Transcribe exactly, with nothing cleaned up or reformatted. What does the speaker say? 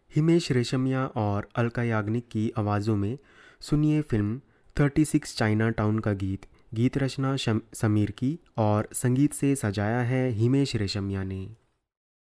हिमेश रेशमिया और अलका याग्निक की आवाज़ों में सुनिए film thirty six China town का गीत। गीत रचना शम- समीर की और संगीत से सजाया है हिमेश रेशमिया ने।